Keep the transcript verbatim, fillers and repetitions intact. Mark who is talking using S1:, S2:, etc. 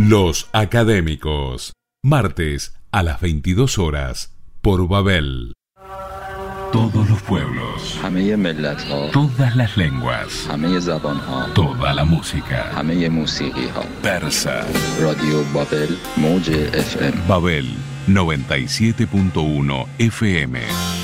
S1: Los Académicos, martes a las veintidós horas por Babel. Todos los pueblos, todas las lenguas, toda la música, persa.
S2: Radio Babel, Moje F M.
S1: Babel noventa y siete punto uno F M.